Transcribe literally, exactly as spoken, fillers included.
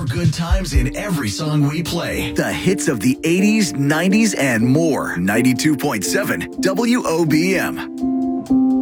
more good times in every song we play. The hits of the eighties, nineties, and more. ninety-two point seven W O B M.